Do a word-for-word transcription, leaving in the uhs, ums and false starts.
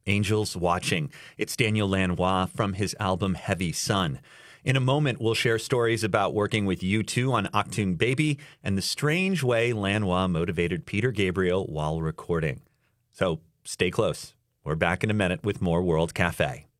Angels Watching. It's Daniel Lanois from his album Heavy Sun. In a moment, we'll share stories about working with U two on Achtung Baby and the strange way Lanois motivated Peter Gabriel while recording. So stay close. We're back in a minute with more World Cafe.